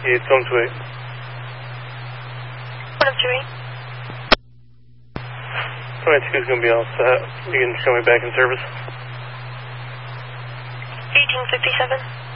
Yeah, it's going to 8. 22 is going to be all set. You can show me back in service. 1857.